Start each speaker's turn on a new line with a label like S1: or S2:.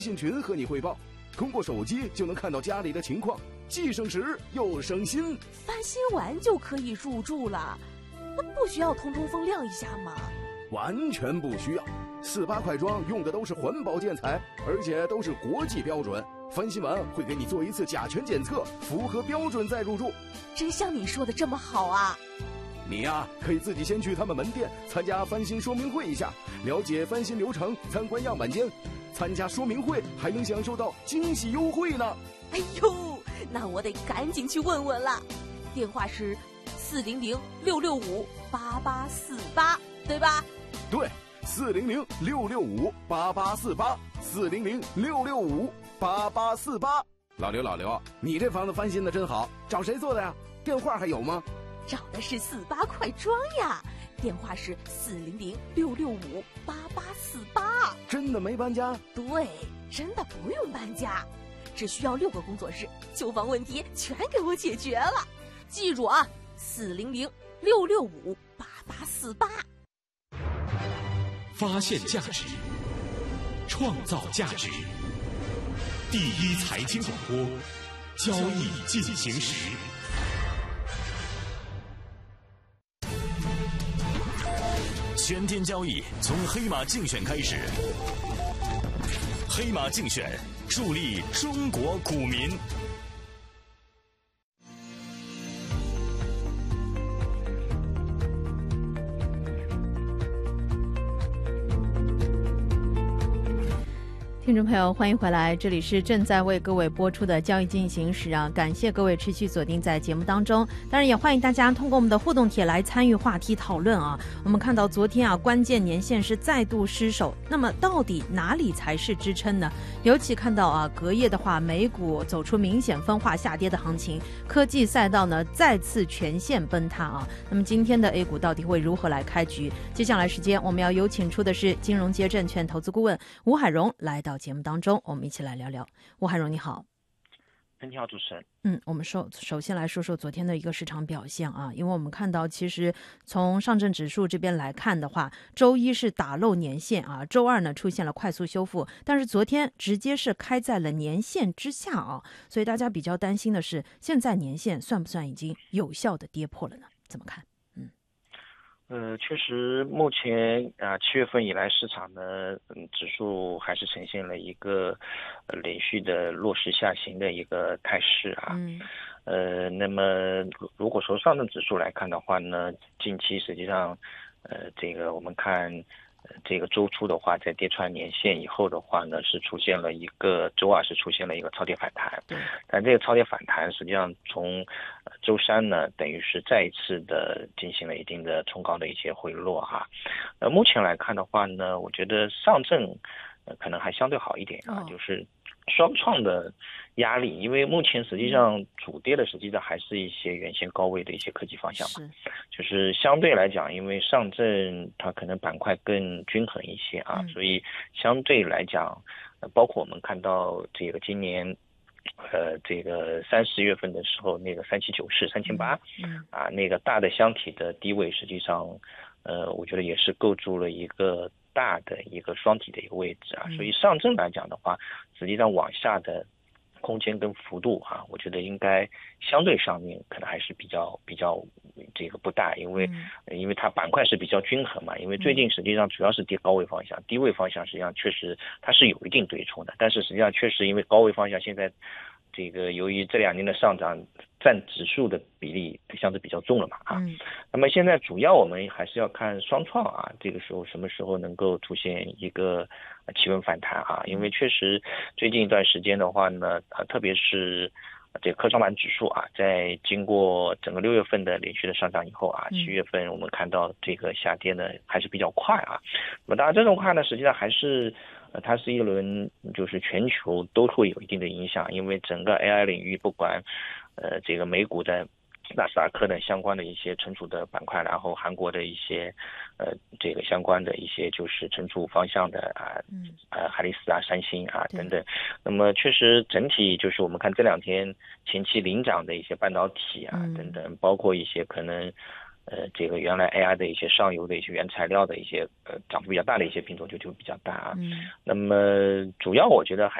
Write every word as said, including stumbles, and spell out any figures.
S1: 信群和你汇报，通过手机就能看到家里的情况，既省时又省心。
S2: 翻新完就可以入住了，那不需要通通风亮一下吗？
S1: 完全不需要，四八快装用的都是环保建材，而且都是国际标准。翻新完会给你做一次甲醛检测，符合标准再入住。
S2: 真像你说的这么好啊！
S1: 你呀、啊，可以自己先去他们门店参加翻新说明会一下，了解翻新流程，参观样板间。参加说明会还能享受到惊喜优惠呢！
S2: 哎呦，那我得赶紧去问问了。电话是四零零六六五八八四八，对吧？
S1: 对，四零零六六五八八四八，四零零六六五八八四八。老刘，老刘，你这房子翻新的真好，找谁做的呀？电话还有吗？
S2: 找的是四八快装呀。电话是四零零六六五八八四八。
S1: 真的没搬家？
S2: 对，真的不用搬家，只需要六个工作日，旧房问题全给我解决了。记住啊，四零零六六五八八四八。
S3: 发现价值，创造价值。第一财经广播，交易进行时。
S4: 全天交易从黑马竞选开始，黑马竞选助力中国股民。
S5: 听众朋友，欢迎回来，这里是正在为各位播出的交易进行时啊，感谢各位持续锁定在节目当中，当然也欢迎大家通过我们的互动帖来参与话题讨论啊。我们看到昨天啊，关键年线是再度失守，那么到底哪里才是支撑呢？尤其看到啊，隔夜的话，美股走出明显分化下跌的行情，科技赛道呢再次全线崩塌啊。那么今天的 A 股到底会如何来开局？接下来时间我们要有请出的是金融街证券投资顾问吴海荣来到节目当中，我们一起来聊聊。吴海荣你好。
S6: 你好，主持人。
S5: 嗯，我们说首先来说说昨天的一个市场表现啊，因为我们看到其实从上证指数这边来看的话，周一是打漏年线啊，周二呢出现了快速修复，但是昨天直接是开在了年线之下啊，所以大家比较担心的是，现在年线算不算已经有效的跌破了呢？怎么看？
S6: 呃，确实，目前啊，七月份以来，市场呢，嗯，指数还是呈现了一个呃连续的落实下行的一个态势啊。嗯。呃，那么如果说上证指数来看的话呢，近期实际上，呃，这个我们看。这个周初的话，在跌穿年线以后的话呢，是出现了一个周二是出现了一个超跌反弹，但这个超跌反弹实际上从周三呢，等于是再一次的进行了一定的冲高的一些回落哈。呃，目前来看的话呢，我觉得上证呃可能还相对好一点啊，就是双创的压力，因为目前实际上主跌的实际上还是一些原先高位的一些科技方向嘛，就是相对来讲，因为上证它可能板块更均衡一些啊，所以相对来讲，包括我们看到这个今年呃，这个三四月份的时候，那个三七九四、三千八，啊，那个大的箱体的低位，实际上，呃，我觉得也是构筑了一个大的一个双体的一个位置啊。所以上证来讲的话，实际上往下的空间跟幅度啊，我觉得应该相对上面可能还是比较比较这个不大，因为、嗯、因为它板块是比较均衡嘛。因为最近实际上主要是跌高位方向，低位方向实际上确实它是有一定对冲的，但是实际上确实因为高位方向现在这个由于这两年的上涨，占指数的比例相对比较重了嘛啊。嗯、那么现在主要我们还是要看双创啊，这个时候什么时候能够出现一个企稳反弹啊？因为确实最近一段时间的话呢，啊，特别是这个科创板指数啊，在经过整个六月份的连续的上涨以后啊，七月份我们看到这个下跌呢还是比较快啊。那么当然这种快呢，实际上还是。呃，它是一轮就是全球都会有一定的影响，因为整个 A I 领域，不管呃这个美股的纳斯达克的相关的一些存储的板块，然后韩国的一些呃这个相关的一些就是存储方向的啊，呃海力士啊、三星啊等等。那么确实整体就是我们看这两天前期领涨的一些半导体啊等等，包括一些可能。 呃，这个原来 A I 的一些上游的一些原材料的一些呃涨幅比较大的一些品种就就比较大啊。
S5: 嗯，
S6: 那么主要我觉得还